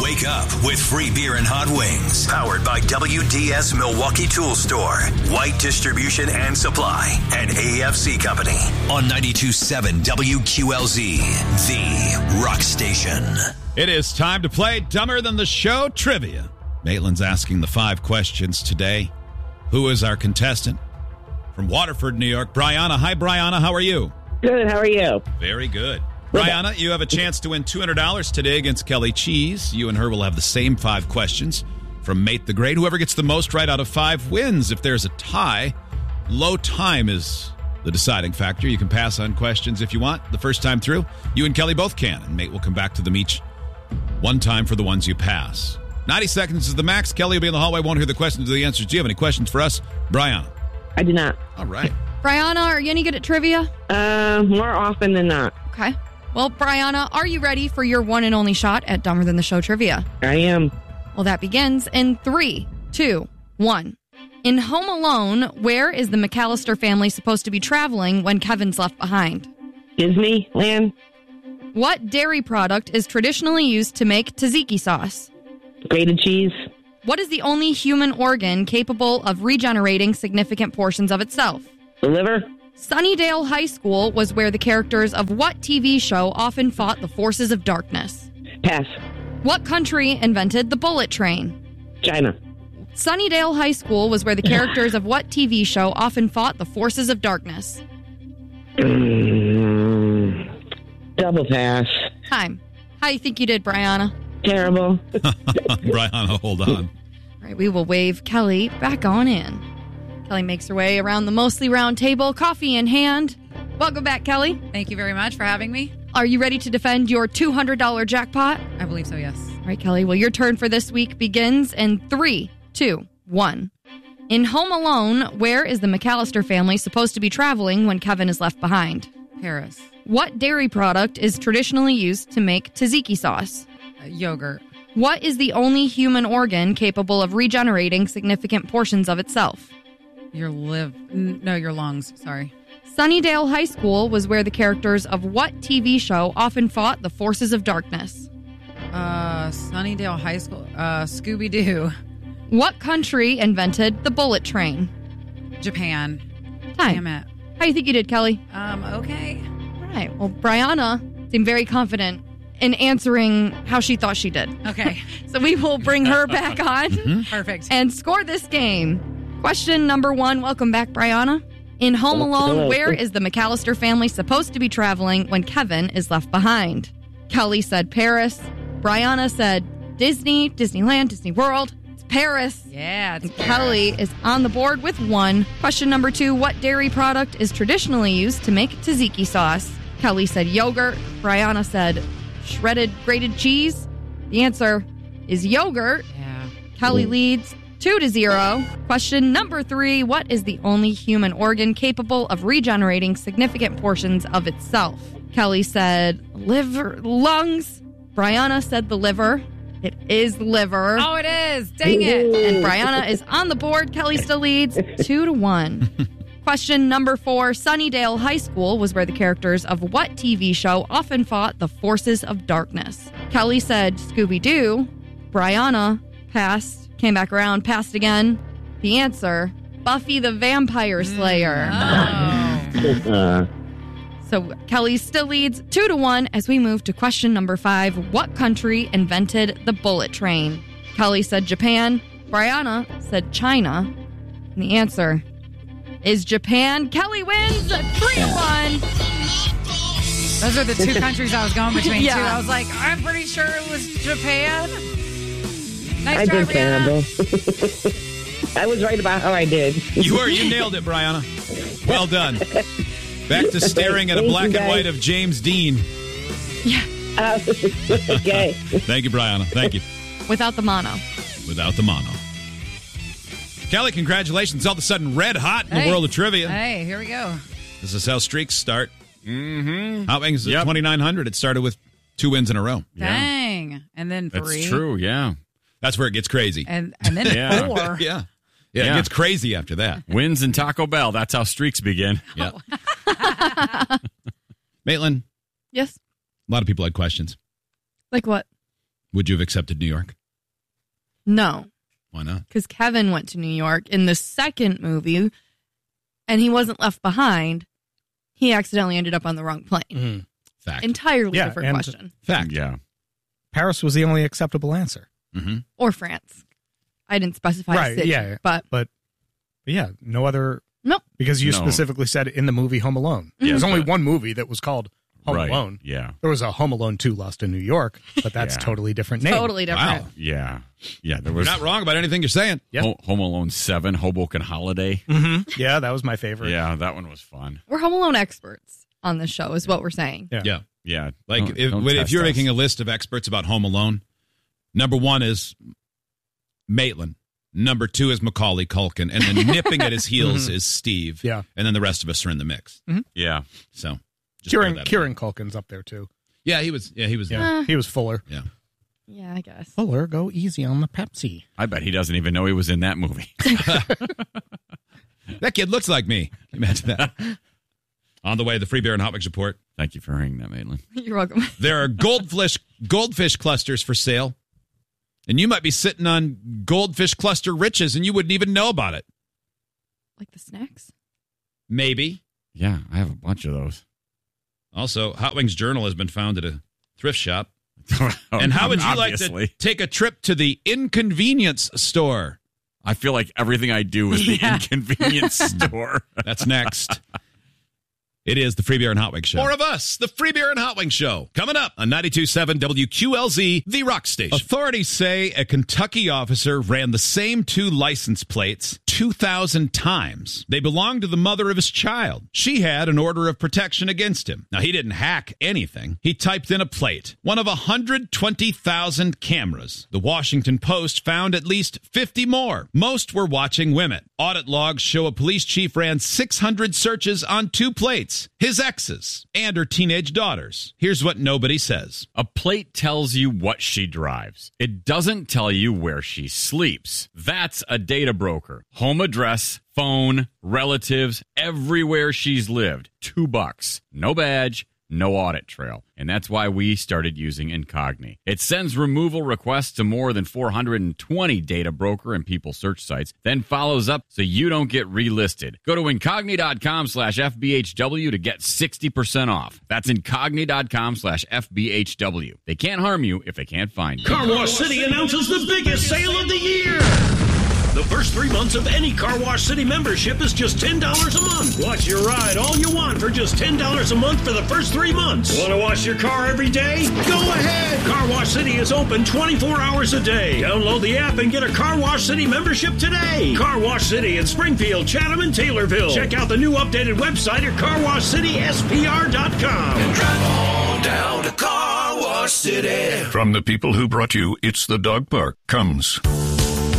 Wake up with free beer and hot wings. Powered by WDS Milwaukee Tool Store, White Distribution and Supply, and AFC Company. On 92.7 WQLZ, the rock station. It is time to play Dumber Than the Show Trivia. Maitland's asking the 5 questions today. Who is our contestant? From Waterford, New York, Brianna. Hi, Brianna. How are you? Good. How are you? Very good. Brianna, you have a chance to win $200 today against Kelly Cheese. You and her will have the same 5 questions from Mate the Great. Whoever gets the most right out of 5 wins. If there's a tie, low time is the deciding factor. You can pass on questions if you want. The first time through, you and Kelly both can, and Mate will come back to them each one time for the ones you pass. 90 seconds is the max. Kelly will be in the hallway, won't hear the questions or the answers. Do you have any questions for us, Brianna? I do not. All right. Brianna, are you any good at trivia? More often than not. Okay. Well, Brianna, are you ready for your one and only shot at Dumber Than the Show Trivia? I am. Well, that begins in 3, 2, 1. In Home Alone, where is the McAllister family supposed to be traveling when Kevin's left behind? Disneyland. What dairy product is traditionally used to make tzatziki sauce? Grated cheese. What is the only human organ capable of regenerating significant portions of itself? The liver. Sunnydale High School was where the characters of what TV show often fought the forces of darkness? Pass. What country invented the bullet train? China. Sunnydale High School was where the characters of what TV show often fought the forces of darkness? Double pass. Time. How do you think you did, Brianna? Terrible. Brianna, hold on. All right, we will wave Kelly back on in. Kelly makes her way around the mostly round table, coffee in hand. Welcome back, Kelly. Thank you very much for having me. Are you ready to defend your $200 jackpot? I believe so, yes. All right, Kelly. Well, your turn for this week begins in 3, 2, 1. In Home Alone, where is the McAllister family supposed to be traveling when Kevin is left behind? Paris. What dairy product is traditionally used to make tzatziki sauce? Yogurt. What is the only human organ capable of regenerating significant portions of itself? Your lungs. Sorry. Sunnydale High School was where the characters of what TV show often fought the forces of darkness? Sunnydale High School. Scooby-Doo. What country invented the bullet train? Japan. Time. Damn it. How do you think you did, Kelly? Okay. All right. Well, Brianna seemed very confident in answering how she thought she did. Okay. So we will bring her back on. Perfect. And score this game. Question number 1. Welcome back, Brianna. In Home Alone, where is the McAllister family supposed to be traveling when Kevin is left behind? Kelly said Paris. Brianna said Disneyland, Disney World. It's Paris. Yeah, it's And Kelly is on the board with 1. Question number 2. What dairy product is traditionally used to make tzatziki sauce? Kelly said yogurt. Brianna said shredded grated cheese. The answer is yogurt. Yeah. Kelly leads 2-0. Question number 3. What is the only human organ capable of regenerating significant portions of itself? Kelly said lungs. Brianna said the liver. It is liver. Oh, it is. Dang it. And Brianna is on the board. Kelly still leads 2-1. Question number 4. Sunnydale High School was where the characters of what TV show often fought the forces of darkness? Kelly said Scooby-Doo. Brianna passed. Came back around, passed again. The answer, Buffy the Vampire Slayer. Oh. So Kelly still leads 2-1 as we move to question number 5. What country invented the bullet train? Kelly said Japan. Brianna said China. And the answer is Japan. Kelly wins 3-1. Those are the 2 countries I was going between, Yeah. too. I was like, I'm pretty sure it was Japan. Nice I try, did Brianna. terrible. I was right about how I did. You nailed it, Brianna. Well done. Back to staring at a Thank black you, and guys. white of James Dean. Yeah, Okay. Thank you, Brianna. Thank you. without the mono. Without the mono. Kelly, congratulations. All of a sudden, red hot in the Hey. world of trivia. Hey, here we go. This is how streaks start. Mm-hmm. Hot Wings at 2,900. It started with 2 wins in a row. Dang. And then 3. That's true, yeah. That's where it gets crazy. And then Yeah. 4. Yeah, Yeah. it gets crazy after that. Wins in Taco Bell. That's how streaks begin. Yeah. Maitland, Yes. a lot of people had questions. Like what? Would you have accepted New York? No, Why not? because Kevin went to New York in the second movie, and he wasn't left behind. He accidentally ended up on the wrong plane. Fact. Entirely Yeah, different and- question. Fact. Yeah. Paris was the only acceptable answer. Or France. I didn't specify Right, city, yeah. but But yeah, no other. nope. Because you No. specifically said in the movie Home Alone. Yeah, There's only but- one movie that was called Home Right. Alone. Yeah. There was a Home Alone 2 Lost in New York, but that's Yeah. totally different name. Totally different. Wow. Yeah. Yeah. There You're was not wrong about anything you're saying. Yep. Home Alone 7, Hoboken Holiday. Yeah, that was my favorite. Yeah, that one was fun. We're Home Alone experts on this show, is what we're saying. Yeah. Yeah. Yeah. Like Don't if test you're us. making a list of experts about Home Alone, number 1 is Maitland. Number 2 is Macaulay Culkin. And then nipping at his heels is Steve. Yeah. And then the rest of us are in the mix. Yeah. So just bear that in mind. Kieran Culkin's up there too. Yeah, he was. Yeah, he was Fuller. Yeah. Yeah, I guess. Fuller, go easy on the Pepsi. I bet he doesn't even know he was in that movie. That kid looks like me. Can you imagine that? On the way, the Free Beer and Hot Wings report. Thank you for hearing that, Maitland. You're welcome. There are goldfish clusters for sale. And you might be sitting on goldfish cluster riches and you wouldn't even know about it. Like the snacks? Maybe. Yeah, I have a bunch of those. Also, Hot Wings Journal has been found at a thrift shop. And how would you Obviously. like to take a trip to the inconvenience store? I feel like everything I do is the inconvenience store. That's next. It is the Free Beer and Hot Wings Show. More of us, the Free Beer and Hot Wings Show. Coming up on 92.7 WQLZ, the rock station. Authorities say a Kentucky officer ran the same 2 license plates 2,000 times. They belonged to the mother of his child. She had an order of protection against him. Now, he didn't hack anything. He typed in a plate, one of 120,000 cameras. The Washington Post found at least 50 more. Most were watching women. Audit logs show a police chief ran 600 searches on 2 plates, his exes and her teenage daughters. Here's what nobody says. A plate tells you what she drives. It doesn't tell you where she sleeps. That's a data broker. Home address, phone, relatives, everywhere she's lived. $2. No badge, no audit trail. And that's why we started using Incogni. It sends removal requests to more than 420 data broker and people search sites, then follows up so you don't get relisted. Go to incogni.com/FBHW to get 60% off. That's incogni.com/FBHW. They can't harm you if they can't find you. Car Wash City announces the biggest sale of the year. The first 3 months of any Car Wash City membership is just $10 a month. Watch your ride all you want for just $10 a month for the first 3 months. Want to wash your car every day? Go ahead. Car Wash City is open 24 hours a day. Download the app and get a Car Wash City membership today. Car Wash City in Springfield, Chatham, and Taylorville. Check out the new updated website at carwashcityspr.com. And drive on down to Car Wash City. From the people who brought you It's the Dog Park comes